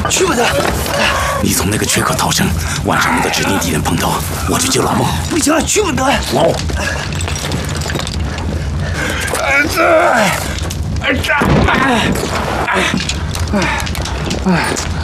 去不得！ 你从那个缺口逃生，晚上那个指定地点碰头，我去救老孟。 不行，去不得！ 走。 哎。